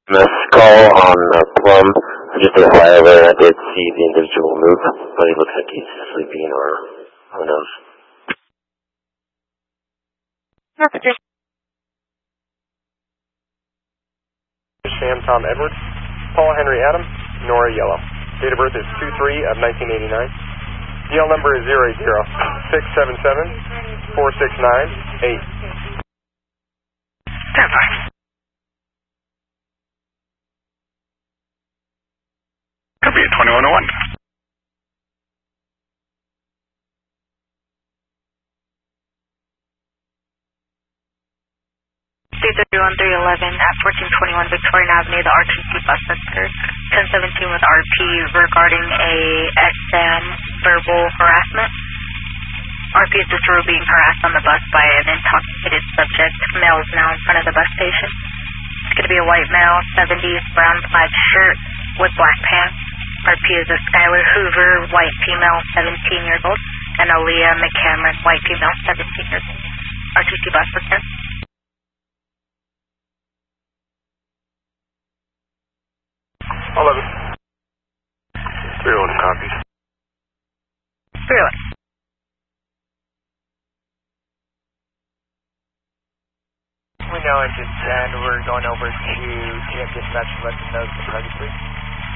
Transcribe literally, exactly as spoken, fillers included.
Missed call on uh, Plum. I just did a flyover and I did see the individual move, but he looks like he's sleeping or who knows. Sam Tom Edwards, Paul Henry Adam, Nora Yellow. Date of birth is two three of nineteen eighty-nine. D L number is zero eight zero six seven seven four six nine eight. Stand by. Copy at twenty-one oh one. C thirty-one three eleven at fourteen twenty-one Victorian Avenue, the R T C bus center, ten seventeen with R P regarding a S M verbal harassment. R P is disorderly being harassed on the bus by an intoxicated subject. Male is now in front of the bus station. It's going to be a white male, seventies, brown plaid shirt with black pants. R P is a Skylar Hoover, white female, seventeen years old, and Aaliyah McCameron, white female, seventeen years old. R T C bus center. eleven. three oh one copies. three oh one. We know it's and we're going over to T M dispatch and let them know the target, please.